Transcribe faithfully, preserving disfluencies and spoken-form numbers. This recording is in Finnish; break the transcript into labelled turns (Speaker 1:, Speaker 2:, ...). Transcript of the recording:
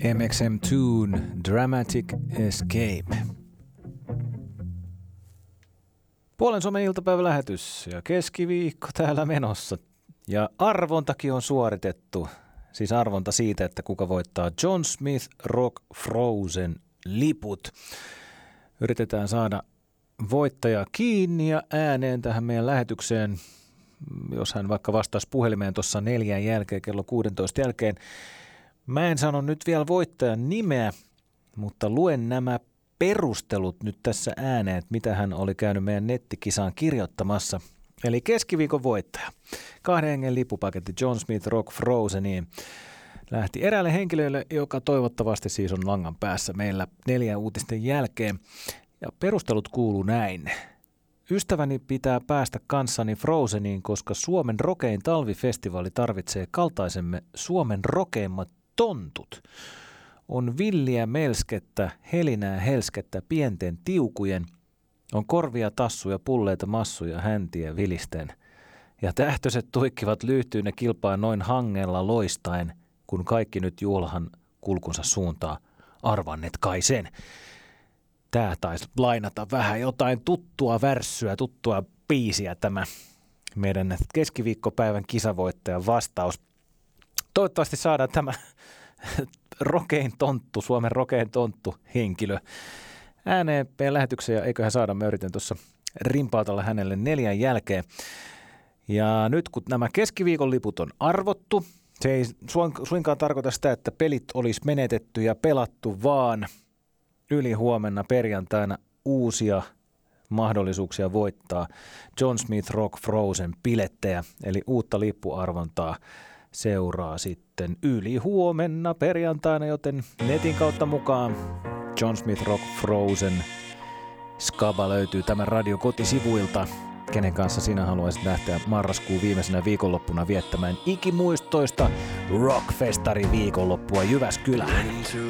Speaker 1: M X M Tune, Dramatic Escape. Puolen Suomen iltapäivälähetys ja keskiviikko täällä menossa. Ja arvontakin on suoritettu. Siis arvonta siitä, että kuka voittaa John Smith Rock Frozen liput. Yritetään saada voittaja kiinni ja ääneen tähän meidän lähetykseen. Jos hän vaikka vastaisi puhelimeen tuossa neljän jälkeen, kello kuusitoista jälkeen. Mä en sano nyt vielä voittajan nimeä, mutta luen nämä perustelut nyt tässä ääneen, että mitä hän oli käynyt meidän nettikisaan kirjoittamassa. Eli keskiviikon voittaja. Kahden hengen lipupaketti John Smith Rock Frozeniin lähti eräälle henkilölle, joka toivottavasti siis on langan päässä meillä neljän uutisten jälkeen. Ja perustelut kuuluu näin. Ystäväni pitää päästä kanssani Frozeniin, koska Suomen rokein talvifestivaali tarvitsee kaltaisemme Suomen rokeimmat tontut. On villiä melskettä, helinää helskettä pienten tiukujen. On korvia, tassuja, pulleita, massuja, häntiä vilisten. Ja tähtöiset tuikkivat lyhtyynne kilpaa noin hangella loistaen, kun kaikki nyt juhlahan kulkunsa suuntaa. Arvannet kai sen. Tää taisi lainata vähän jotain tuttua värssyä, tuttua biisiä tämä meidän keskiviikkopäivän kisavoittajan vastaus. Toivottavasti saadaan tämä rokein tonttu, Suomen rokein tonttu henkilö ääneen meidän lähetykseen, ja eiköhän saada, mä yritän tuossa rimpautella hänelle neljän jälkeen. Ja nyt kun nämä keskiviikon liput on arvottu, se ei suinkaan tarkoita sitä, että pelit olisi menetetty ja pelattu, vaan yli huomenna perjantaina uusia mahdollisuuksia voittaa John Smith Rock Frozen -bilettejä, eli uutta lippuarvontaa seuraa sitten yli huomenna perjantaina, joten netin kautta mukaan John Smith Rock Frozen skaba löytyy tämän radion kotisivuilta. Kenen kanssa sinä haluaisit lähteä marraskuun viimeisenä viikonloppuna viettämään ikimuistoista rockfestari viikonloppua Jyväskylään?